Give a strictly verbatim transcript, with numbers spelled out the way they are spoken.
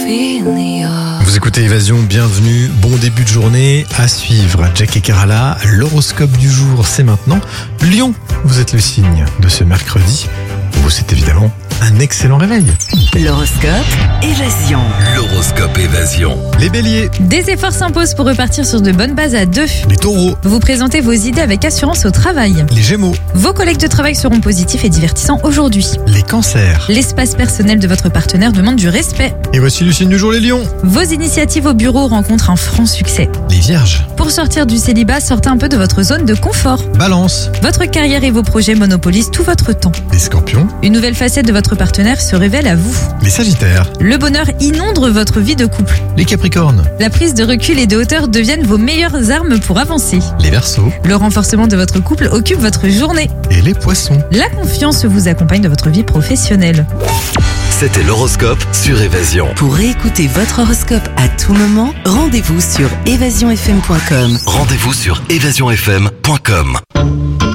Vous écoutez Évasion, bienvenue, bon début de journée, à suivre. Jack et Kerala, l'horoscope du jour, c'est maintenant. Lion, vous êtes le signe de ce mercredi. Pour vous, c'est évidemment un excellent réveil. L'horoscope Évasion. L'horoscope Évasion. Les béliers, Des efforts s'imposent pour repartir sur de bonnes bases à deux. les taureaux, Vous présentez vos idées avec assurance au travail. les gémeaux, Vos collègues de travail seront positifs et divertissants aujourd'hui. les cancers. L'espace personnel de votre partenaire demande du respect. Et voici le signe du jour, les lions, Vos initiatives au bureau rencontrent un franc succès. les vierges. Pour sortir du célibat, sortez un peu de votre zone de confort. Balance, Votre carrière et vos projets monopolisent tout votre temps. les scorpions, Une nouvelle facette de votre partenaire se révèle à vous. les sagittaires, Le bonheur inonde votre vie de couple. les capricornes, La prise de recul et de hauteur deviennent vos meilleures armes pour avancer. les verseaux Le renforcement de votre couple occupe votre journée. et les poissons. La confiance vous accompagne dans votre vie professionnelle. C'était l'horoscope sur Évasion. Pour réécouter votre horoscope à tout moment, rendez-vous sur évasion f m point com. Rendez-vous sur évasion f m point com.